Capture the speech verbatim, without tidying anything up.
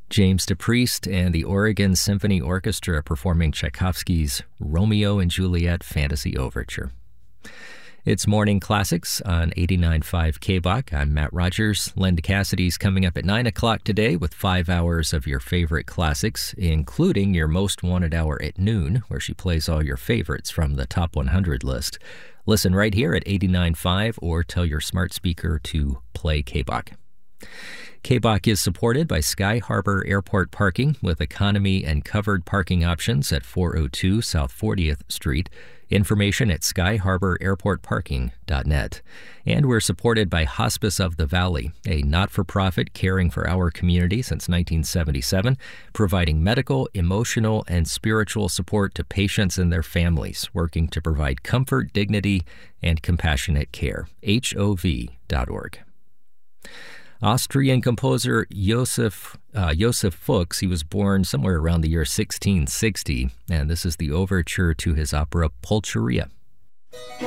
James DePriest and the Oregon Symphony Orchestra performing Tchaikovsky's Romeo and Juliet Fantasy Overture. It's Morning Classics on eighty-nine point five K B O C. I'm Matt Rogers. Linda Cassidy's coming up at nine o'clock today with five hours of your favorite classics, including your Most Wanted Hour at noon, where she plays all your favorites from the Top one hundred list. Listen right here at eighty-nine point five or tell your smart speaker to play K B O C. K B O C is supported by Sky Harbor Airport Parking with economy and covered parking options at four oh two South fortieth Street. Information at sky harbor airport parking dot net. And we're supported by Hospice of the Valley, a not-for-profit caring for our community since nineteen seventy-seven, providing medical, emotional, and spiritual support to patients and their families, working to provide comfort, dignity, and compassionate care. H O V dot org. Austrian composer Josef, uh, Josef Fuchs, he was born somewhere around the year sixteen sixty, and this is the overture to his opera Pulcheria.